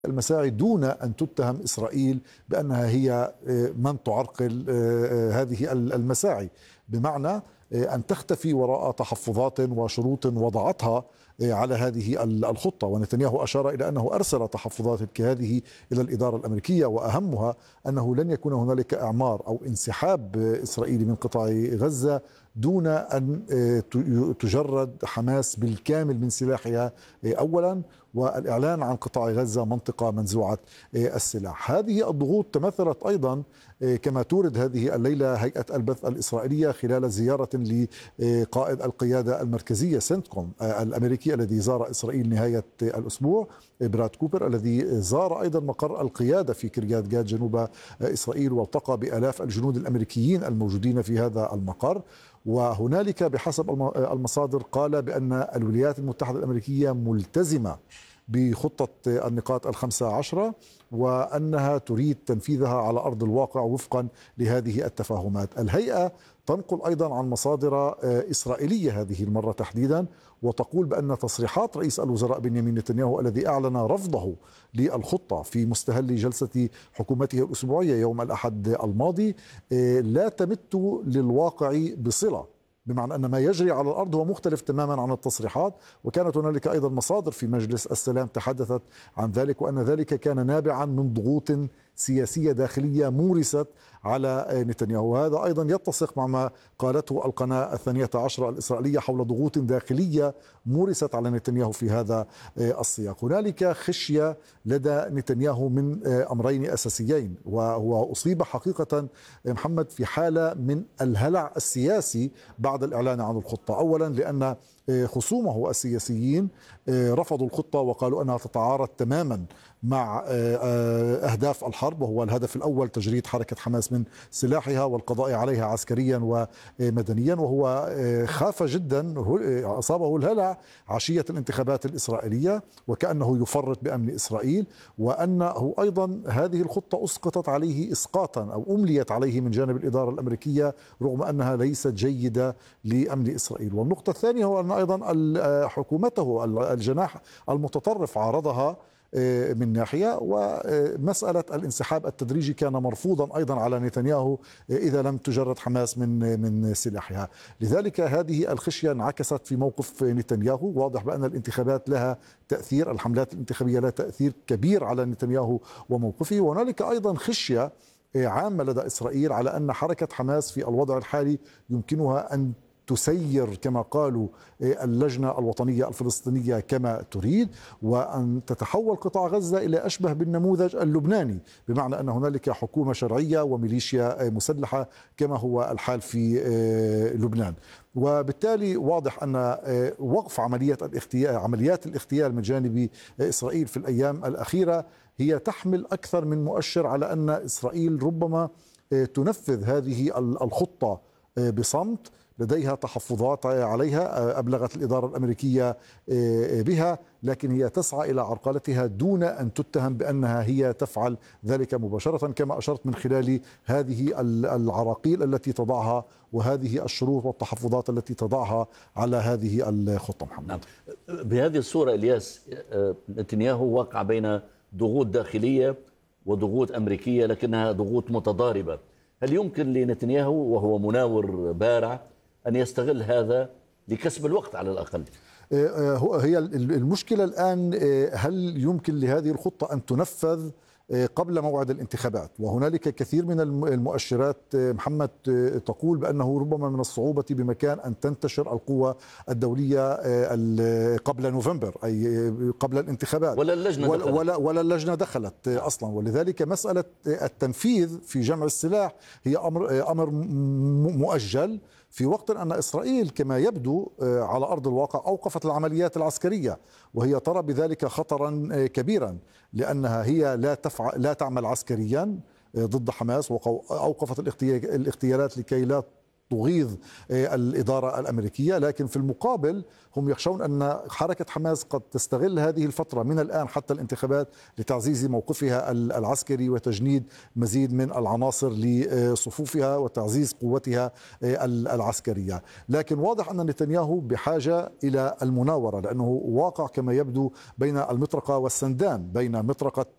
المساعي دون أن تتهم إسرائيل بأنها هي من تعرقل هذه المساعي، بمعنى أن تختفي وراء تحفظات وشروط وضعتها على هذه الخطة. ونتنياهو أشار إلى أنه أرسل تحفظات كهذه إلى الإدارة الأمريكية، وأهمها أنه لن يكون هنالك إعمار أو انسحاب إسرائيلي من قطاع غزة دون أن تجرد حماس بالكامل من سلاحها أولا، والإعلان عن قطاع غزة منطقة منزوعة السلاح. هذه الضغوط تمثلت أيضا كما تورد هذه الليلة هيئة البث الإسرائيلية خلال زيارة لقائد القيادة المركزية سنتكوم الأمريكي الذي زار إسرائيل نهاية الأسبوع، براد كوبر، الذي زار أيضا مقر القيادة في كريات جات جنوب إسرائيل والتقى بآلاف الجنود الأمريكيين الموجودين في هذا المقر. وهنالك بحسب المصادر قال بأن الولايات المتحدة الأمريكية ملتزمة بخطة النقاط ال15 وأنها تريد تنفيذها على أرض الواقع وفقا لهذه التفاهمات. الهيئة تنقل أيضا عن مصادر إسرائيلية هذه المرة تحديدا، وتقول بأن تصريحات رئيس الوزراء بنيامين نتنياهو الذي أعلن رفضه للخطة في مستهل جلسة حكومته الأسبوعية يوم الأحد الماضي لا تمت للواقع بصلة، بمعنى أن ما يجري على الأرض هو مختلف تماما عن التصريحات. وكانت هنالك أيضا مصادر في مجلس السلام تحدثت عن ذلك، وأن ذلك كان نابعا من ضغوط سياسية داخلية مورست على نتنياهو. وهذا أيضا يتسق مع ما قالته القناة 12 الإسرائيلية حول ضغوط داخلية مورست على نتنياهو في هذا السياق. هنالك خشية لدى نتنياهو من أمرين أساسيين، وهو أصيب حقيقة محمد في حالة من الهلع السياسي بعد الإعلان عن الخطة. أولا لأن خصومه السياسيين رفضوا الخطة وقالوا أنها تتعارض تماما مع أهداف الحرب، وهو الهدف الأول تجريد حركة حماس من سلاحها والقضاء عليها عسكريا ومدنيا. وهو خاف جدا، أصابه الهلع عشية الانتخابات الإسرائيلية وكأنه يفرط بأمن إسرائيل، وأنه أيضا هذه الخطة أسقطت عليه إسقاطا أو أمليت عليه من جانب الإدارة الأمريكية رغم أنها ليست جيدة لأمن إسرائيل. والنقطة الثانية هو أن أيضا حكومته الجناح المتطرف عارضها من ناحية، ومسألة الانسحاب التدريجي كان مرفوضا أيضا على نتنياهو إذا لم تجرد حماس من سلاحها. لذلك هذه الخشية انعكست في موقف نتنياهو. واضح بأن الانتخابات لها تأثير، الحملات الانتخابية لها تأثير كبير على نتنياهو وموقفه. وهنالك أيضا خشية عامة لدى إسرائيل على أن حركة حماس في الوضع الحالي يمكنها أن تسير كما قالوا اللجنة الوطنية الفلسطينية كما تريد، وأن تتحول قطاع غزة إلى أشبه بالنموذج اللبناني، بمعنى أن هنالك حكومة شرعية وميليشيا مسلحة كما هو الحال في لبنان. وبالتالي واضح أن وقف عمليات الاغتيال من جانب إسرائيل في الأيام الأخيرة هي تحمل أكثر من مؤشر على أن إسرائيل ربما تنفذ هذه الخطة بصمت. لديها تحفظات عليها أبلغت الإدارة الأمريكية بها، لكن هي تسعى إلى عرقلتها دون أن تتهم بأنها هي تفعل ذلك مباشرة، كما أشرت من خلال هذه العراقيل التي تضعها وهذه الشروط والتحفظات التي تضعها على هذه الخطة. محمد، نعم. بهذه الصورة إلياس، نتنياهو وقع بين ضغوط داخلية وضغوط أمريكية لكنها ضغوط متضاربة. هل يمكن لنتنياهو وهو مناور بارع أن يستغل هذا لكسب الوقت على الأقل؟ هي المشكلة الآن، هل يمكن لهذه الخطة أن تنفذ قبل موعد الانتخابات؟ وهنالك كثير من المؤشرات محمد تقول بأنه ربما من الصعوبة بمكان أن تنتشر القوة الدولية قبل نوفمبر، أي قبل الانتخابات، ولا اللجنة دخلت أصلا. ولذلك مسألة التنفيذ في جمع السلاح هي أمر مؤجل، في وقت أن إسرائيل كما يبدو على أرض الواقع أوقفت العمليات العسكرية، وهي ترى بذلك خطرا كبيرا، لأنها هي لا تعمل عسكريا ضد حماس، وأوقفت الاغتيالات لكي لا تغيظ الإدارة الأمريكية. لكن في المقابل هم يخشون أن حركة حماس قد تستغل هذه الفترة من الآن حتى الانتخابات لتعزيز موقفها العسكري وتجنيد مزيد من العناصر لصفوفها وتعزيز قوتها العسكرية. لكن واضح أن نتنياهو بحاجة إلى المناورة، لأنه واقع كما يبدو بين المطرقة والسندان، بين مطرقة